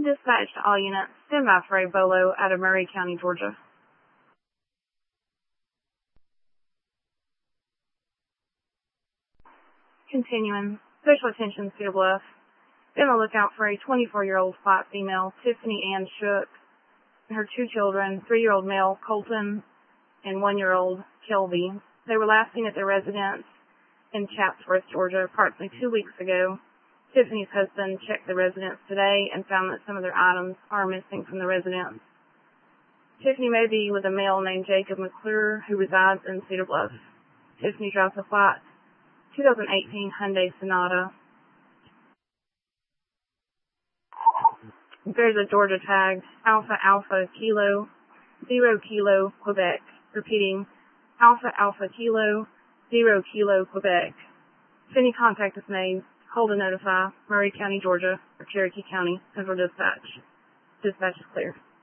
Dispatch to all units. Stand by for a bolo out of Murray County, Georgia. Continuing. Special attention, Cedar Bluff. Be on the lookout for a 24-year-old white female, Tiffany Ann Shook, and her two children, 3-year-old male, Colton, and 1-year-old, Kelby. They were last seen at their residence in Chatsworth, Georgia, approximately 2 weeks ago. Tiffany's husband checked the residence today and found that some of their items are missing from the residence. Tiffany may be with a male named Jacob McClure, who resides in Cedar Bluff. Tiffany drives a white 2018 Hyundai Sonata. There's a Georgia tag, Alpha Alpha Kilo, 0 Kilo, Quebec. Repeating, Alpha Alpha Kilo, 0 Kilo, Quebec. If any contact is made, call to notify Murray County, Georgia, or Cherokee County Central Dispatch. Dispatch is clear.